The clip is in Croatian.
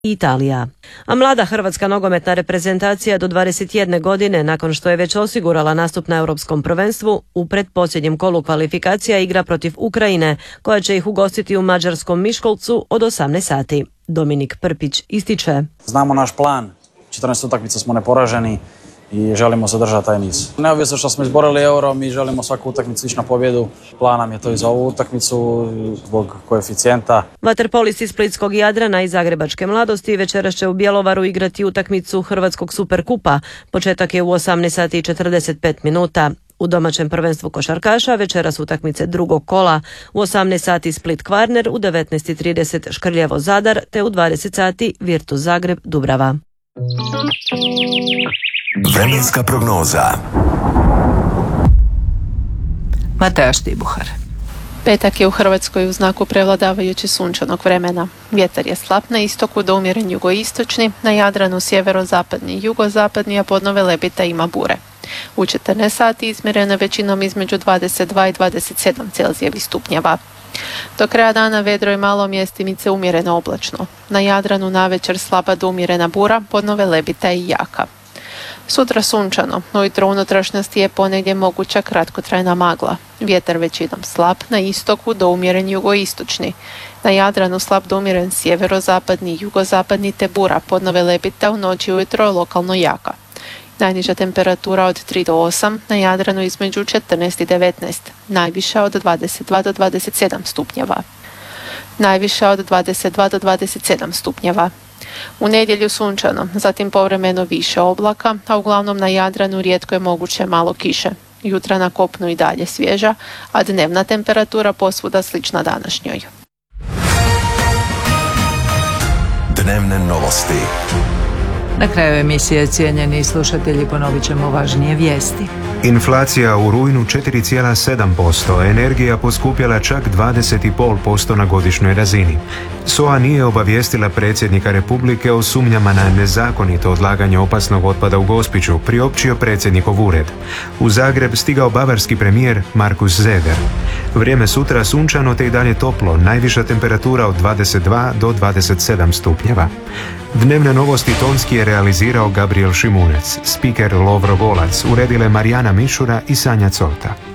i Italija. A mlada hrvatska nogometna reprezentacija do 21 godine, nakon što je već osigurala nastup na Europskom prvenstvu, u pretposljednjem kolu kvalifikacija igra protiv Ukrajine, koja će ih ugostiti u mađarskom Miškolcu od 18 sati. Dominik Prpić ističe: Znamo naš plan, 14 utakmica smo neporaženi i želimo zadržati taj niz. Neovisno što smo izborili euro, mi želimo svaku utakmicu ići na pobjedu. Plan nam je to i za ovu utakmicu zbog koeficijenta. Vaterpolisti Splitskog Jadrana i Zagrebačke Mladosti večeras će u Bjelovaru igrati utakmicu Hrvatskog superkupa. Početak je u 18 sati i 45 minuta. U domaćem prvenstvu košarkaša večeras utakmice drugog kola. U 18 sati Split Kvarner, u 19:30 Škrljevo Zadar te u 20 sati Virtus Zagreb Dubrava. Vremenska prognoza. Mateja Štibuhar. Petak je u Hrvatskoj u znaku prevladavajući sunčanog vremena. Vjetar je slab na istoku do umjeren jugoistočni, na Jadranu sjeverozapadni i jugozapadni, a podno Velebita ima bure. U 14 sati izmjereno većinom između 22 i 27 Celzijevih stupnjeva. Do kraja dana vedro i malo mjestimice umjereno oblačno. Na Jadranu navečer slaba do umjerena bura, podno Velebita i jaka. Sutra sunčano, ujutro u unutrašnjosti je ponegdje moguća kratkotrajna magla. Vjetar većinom slab, na istoku do umjeren jugoistočni. Na Jadranu slab do umjeren sjeverozapadni i jugozapadni te bura, podno Velebita, u noći ujutro lokalno jaka. Najniža temperatura od 3 do 8, na Jadranu između 14 i 19, najviša od 22 do 27 stupnjeva. Najviša od 22 do 27 stupnjeva. U nedjelju sunčano, zatim povremeno više oblaka, a uglavnom na Jadranu rijetko je moguće malo kiše. Jutra na kopnu i dalje svježa, a dnevna temperatura posvuda slična današnjoj. Dnevne novosti. Na kraju emisije, cijenjeni slušatelji, ponovit ćemo važnije vijesti. Inflacija u rujnu 4,7%, energija poskupjela čak 20,5% na godišnjoj razini. SOA nije obavijestila predsjednika Republike o sumnjama na nezakonito odlaganje opasnog otpada u Gospiću, priopćio predsjednikov ured. U Zagreb stigao bavarski premijer Markus Söder. Vrijeme sutra sunčano te i dalje toplo, najviša temperatura od 22 do 27 stupnjeva. Dnevne novosti tonski je realizirao Gabriel Šimunec, spiker Lovro Golac, uredile Marijana Mišura i Sanja Colta.